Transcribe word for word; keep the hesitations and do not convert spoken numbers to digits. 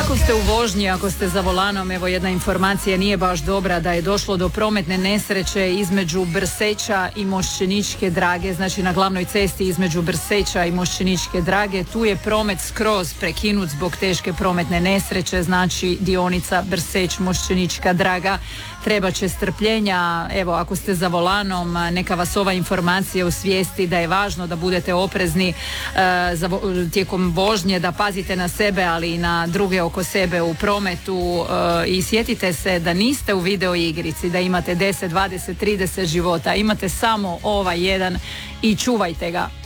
Ako ste u vožnji, ako ste za volanom, evo jedna informacija nije baš dobra, da je došlo do prometne nesreće između Brseća i Mošćeničke Drage, znači na glavnoj cesti između Brseća i Mošćeničke Drage. Tu je promet skroz prekinut zbog teške prometne nesreće, znači dionica Brseć-Mošćenička Draga. Treba će strpljenja, evo ako ste za volanom, neka vas ova informacija osvijesti da je važno da budete oprezni e, za, tijekom vožnje, da pazite na sebe, ali i na druge oko sebe u prometu e, i sjetite se da niste u video igrici, da imate deset, dvadeset, trideset života, imate samo ovaj jedan i čuvajte ga.